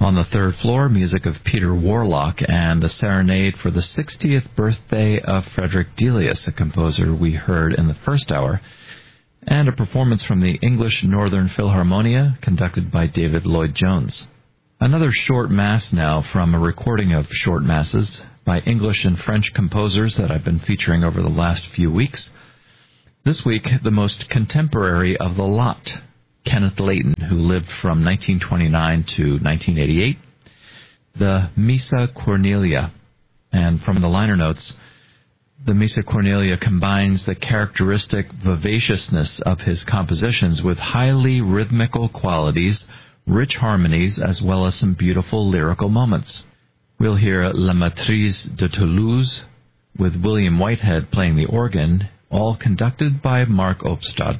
On the third floor, music of Peter Warlock and the serenade for the 60th birthday of Frederick Delius, a composer we heard in the first hour, and a performance from the English Northern Philharmonia conducted by David Lloyd-Jones. Another short mass now from a recording of short masses by English and French composers that I've been featuring over the last few weeks. This week, the most contemporary of the lot, Kenneth Layton, who lived from 1929 to 1988, the Missa Cornelia. And from the liner notes, the Missa Cornelia combines the characteristic vivaciousness of his compositions with highly rhythmical qualities, rich harmonies, as well as some beautiful lyrical moments. We'll hear La Maîtrise de Toulouse, with William Whitehead playing the organ, all conducted by Mark Opstad.